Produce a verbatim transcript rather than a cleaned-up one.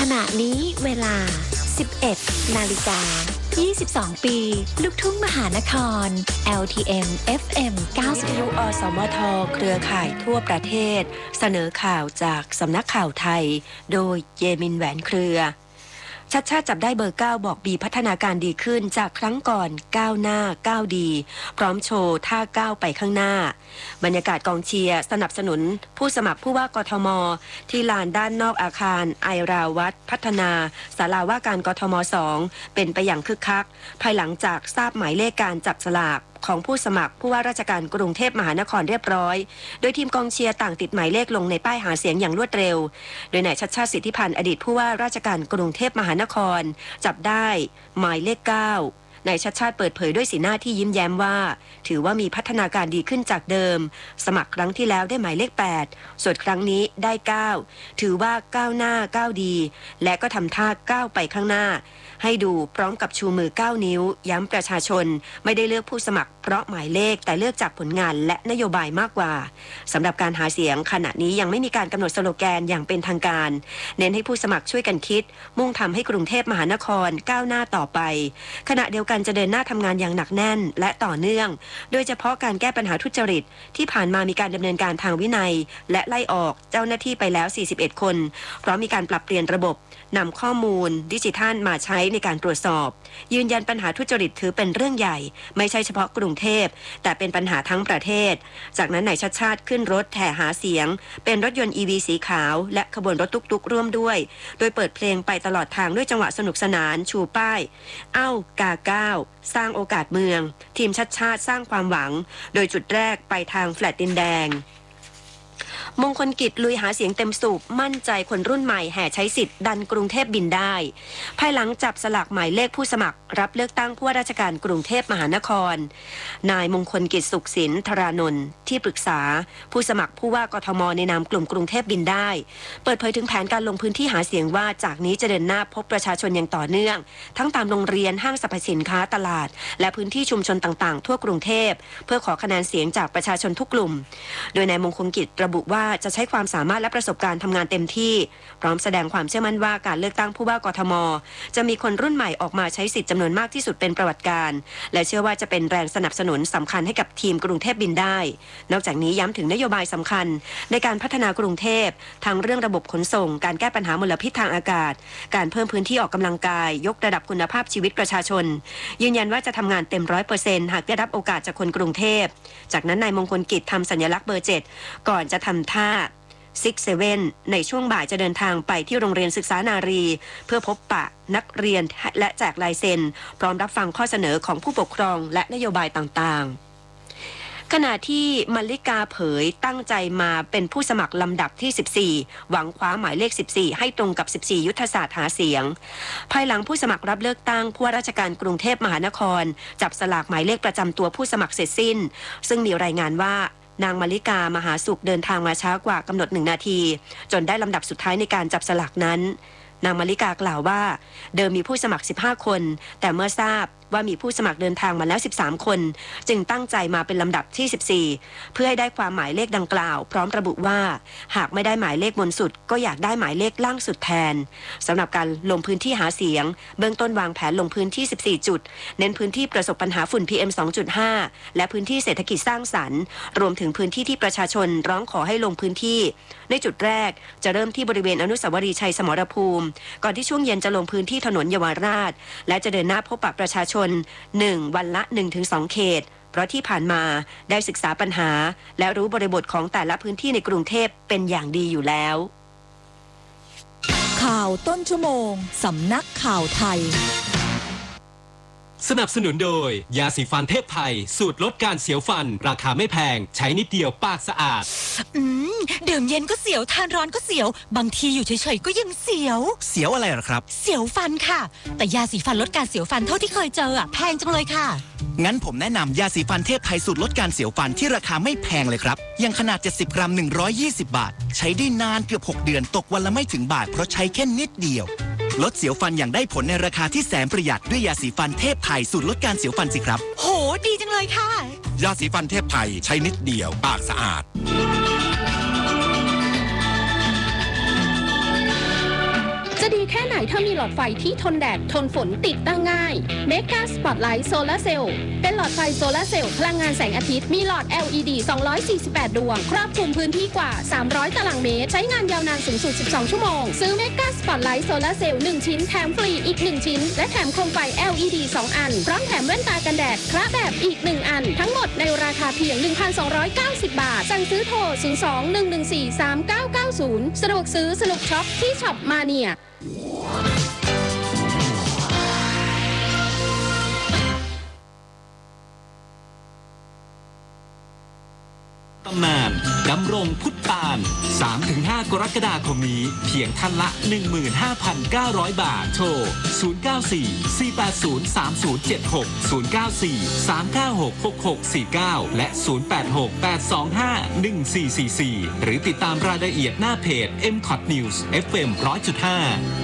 ขณะนี้เวลา สิบเอ็ด นาฬิกา ยี่สิบสอง ปีลูกทุ่งมหานคร แอล ที เอ็ม เอฟ เอ็ม เก้าสิบวิทยุ อสมท เครือข่ายทั่วประเทศเสนอข่าวจากสำนักข่าวไทยโดยเยมินแหวนเครือชัดชาติจับได้เบอร์เก้าบอกบีพัฒนาการดีขึ้นจากครั้งก่อนก้าวหน้าก้าวดีพร้อมโชว์ท่าก้าวไปข้างหน้าบรรยากาศกองเชียร์สนับสนุนผู้สมัครผู้ว่ากทมที่ลานด้านนอกอาคารไอราวัฒน์พัฒนาศาลาว่าการกทมสองเป็นไปอย่างคึกคักภายหลังจากทราบหมายเลขการจับสลากของผู้สมัครผู้ว่าราชการกรุงเทพมหานครเรียบร้อยโดยทีมกองเชียร์ต่างติดหมายเลขลงในป้ายหาเสียงอย่างรวดเร็วโดยนายชัชชาติสิทธิพันธ์อดีตผู้ว่าราชการกรุงเทพมหานครจับได้หมายเลขเก้านายชัชชาติเปิดเผยด้วยสีหน้าที่ยิ้มแย้มว่าถือว่ามีพัฒนาการดีขึ้นจากเดิมสมัครครั้งที่แล้วได้หมายเลขแปดส่วนครั้งนี้ได้เก้าถือว่าก้าวหน้าก้าวดีและก็ทำท่าก้าวไปข้างหน้าให้ดูพร้อมกับชูมือเก้านิ้วย้ำประชาชนไม่ได้เลือกผู้สมัครเพราะหมายเลขแต่เลือกจากผลงานและนโยบายมากกว่าสำหรับการหาเสียงขณะนี้ยังไม่มีการกำหนดสโลแกนอย่างเป็นทางการเน้นให้ผู้สมัครช่วยกันคิดมุ่งทำให้กรุงเทพมหานครก้าวหน้าต่อไปขณะเดียวกันจะเดินหน้าทำงานอย่างหนักแน่นและต่อเนื่องโดยเฉพาะการแก้ปัญหาทุจริตที่ผ่านมามีการดำเนินการทางวินัยและไล่ออกเจ้าหน้าที่ไปแล้วสี่สิบเอ็ดคนพร้อมมีการปรับเปลี่ยนระบบนำข้อมูลดิจิทัลมาใช้ในการตรวจสอบยืนยันปัญหาทุจริตถือเป็นเรื่องใหญ่ไม่ใช่เฉพาะกรุงเทพแต่เป็นปัญหาทั้งประเทศจากนั้นนายชัชชาติขึ้นรถแห่หาเสียงเป็นรถยนต์ อี วี สีขาวและขบวนรถตุ๊กๆร่วมด้วยโดยเปิดเพลงไปตลอดทางด้วยจังหวะสนุกสนานชูป้ายเอ้ากาก้าวสร้างโอกาสเมืองทีมชัชชาติสร้างความหวังโดยจุดแรกไปทางแฟลตดินแดงมงคลกิจลุยหาเสียงเต็มสูบมั่นใจคนรุ่นใหม่แห่ใช้สิทธิ์ดันกรุงเทพบินได้ภายหลังจับสลากหมายเลขผู้สมัครรับเลือกตั้งผู้ว่าราชการกรุงเทพมหานครนายมงคลกิจสุขสินธารานนท์ที่ปรึกษาผู้สมัครผู้ว่ากทมในนามกลุ่มกรุงเทพบินได้เปิดเผยถึงแผนการลงพื้นที่หาเสียงว่าจากนี้จะเดินหน้าพบประชาชนอย่างต่อเนื่องทั้งตามโรงเรียนห้างสรรพสินค้าตลาดและพื้นที่ชุมชนต่างๆทั่วกรุงเทพเพื่อขอคะแนนเสียงจากประชาชนทุกกลุ่มโดยนายมงคลกิจระบุว่าจะใช้ความสามารถและประสบการณ์ทำงานเต็มที่พร้อมแสดงความเชื่อมั่นว่าการเลือกตั้งผู้ว่ากทมจะมีคนรุ่นใหม่ออกมาใช้สิทธิ์จำนวนมากที่สุดเป็นประวัติการและเชื่อว่าจะเป็นแรงสนับสนุนสำคัญให้กับทีมกรุงเทพบินได้นอกจากนี้ย้ำถึงนโยบายสำคัญในการพัฒนากรุงเทพทั้งเรื่องระบบขนส่งการแก้ปัญหามลพิษทางอากาศการเพิ่มพื้นที่ออกกำลังกายยกระดับคุณภาพชีวิตประชาชนยืนยันว่าจะทำงานเต็มร้อยเปอร์เซ็นต์หากได้รับโอกาสจากคนกรุงเทพจากนั้นนายมงคลกิจทำสัญลักษณ์เบอร์เจ็ดก่อนจะทำท่าซิกเซเว่นในช่วงบ่ายจะเดินทางไปที่โรงเรียนศึกษานารีเพื่อพบปะนักเรียนและแจกลายเซ็นพร้อมรับฟังข้อเสนอของผู้ปกครองและนโยบายต่างๆขณะที่มัลลิกาเผยตั้งใจมาเป็นผู้สมัครลำดับที่สิบสี่หวังคว้าหมายเลขสิบสี่ให้ตรงกับสิบสี่ยุทธศาสตร์หาเสียงภายหลังผู้สมัครรับเลือกตั้งผู้ว่าราชการกรุงเทพมหานครจับสลากหมายเลขประจำตัวผู้สมัครเสร็จสิ้นซึ่งมีรายงานว่านางมาริกามหาสุขเดินทางมาช้ากว่ากำหนดหนึ่งนาทีจนได้ลำดับสุดท้ายในการจับสลากนั้นนางมาริกากล่าวว่าเดิมมีผู้สมัครสิบห้าคนแต่เมื่อทราบว่ามีผู้สมัครเดินทางมาแล้วสิบสามคนจึงตั้งใจมาเป็นลำดับที่สิบสี่เพื่อให้ได้ความหมายเลขดังกล่าวพร้อมระบุว่าหากไม่ได้หมายเลขบนสุดก็อยากได้หมายเลขล่างสุดแทนสำหรับการลงพื้นที่หาเสียงเบื้องต้นวางแผนลงพื้นที่สิบสี่จุดเน้นพื้นที่ประสบปัญหาฝุ่น พี เอ็ม สองจุดห้า และพื้นที่เศรษฐกิจสร้างสรรค์รวมถึงพื้นที่ที่ประชาชนร้องขอให้ลงพื้นที่ในจุดแรกจะเริ่มที่บริเวณอนุสาวรีย์ชัยสมรภูมิก่อนที่ช่วงเย็นจะลงพื้นที่ถนนเยาวราชและจะเดินหน้าพบปะประชาชนหนึ่งวันละ หนึ่งถึงสอง เขตเพราะที่ผ่านมาได้ศึกษาปัญหาและรู้บริบทของแต่ละพื้นที่ในกรุงเทพเป็นอย่างดีอยู่แล้วข่าวต้นชั่วโมงสำนักข่าวไทยสนับสนุนโดยยาสีฟันเทพไทยสูตรลดการเสียวฟันราคาไม่แพงใช้นิดเดียวปากสะอาดอืมดื่มเย็นก็เสียวทานร้อนก็เสียวบางทีอยู่เฉยๆก็ยังเสียวเสียวอะไรหรอครับเสียวฟันค่ะแต่ยาสีฟันลดการเสียวฟันเท่าที่เคยเจออ่ะแพงจังเลยค่ะงั้นผมแนะนำยาสีฟันเทพไทยสูตรลดการเสียวฟันที่ราคาไม่แพงเลยครับยังขนาดเจ็ดสิบกรัมหนึ่งร้อยยี่สิบบาทใช้ได้นานเกือบหกเดือนตกวันละไม่ถึงบาทเพราะใช้แค่นิดเดียวลดเสียวฟันอย่างได้ผลในราคาที่แสนประหยัดด้วยยาสีฟันเทพไทยสูตรลดการเสียวฟันสิครับโหดีจังเลยค่ะยาสีฟันเทพไทยใช้นิดเดียวปากสะอาดจะดีแค่ไหนถ้ามีหลอดไฟที่ทนแดดทนฝนติดตั้งง่าย Mega Spotlight Solar Cell เป็นหลอดไฟโซลาร์เซลล์พลังงานแสงอาทิตย์มีหลอด แอล อี ดี สองร้อยสี่สิบแปด ดวงครอบคลุมพื้นที่กว่าสามร้อยตารางเมตรใช้งานยาวนานสูงสุดสิบสองชั่วโมงซื้อ Mega Spotlight Solar Cell หนึ่งชิ้นแถมฟรีอีกหนึ่งชิ้นและแถมโคมไฟ แอล อี ดี สองอันพร้อมแถมแว่นตากันแดดคระแบบอีกหนึ่งอันทั้งหมดในราคาเพียง หนึ่งพันสองร้อยเก้าสิบ บาทสั่งซื้อโทรศูนย์ สอง หนึ่ง หนึ่ง สี่ สาม เก้า เก้า ศูนย์สะดวกซื้อสนุกช็อปที่ช็อปมาเนียตำนานดำรงพุทธปาน สามถึงห้า กรกฎาคมนี้เพียงท่านละ หนึ่งหมื่นห้าพันเก้าร้อย บาทโทร ศูนย์ เก้า สี่ สี่ แปด ศูนย์ สาม ศูนย์ เจ็ด หก ศูนย์ เก้า สี่ สาม เก้า หก หก หก สี่ เก้า และ ศูนย์ แปด หก แปด สอง ห้า หนึ่ง สี่ สี่ สี่ หรือติดตามรายละเอียดหน้าเพจ เอ็ม คอท News เอฟ เอ็ม หนึ่งร้อยจุดห้า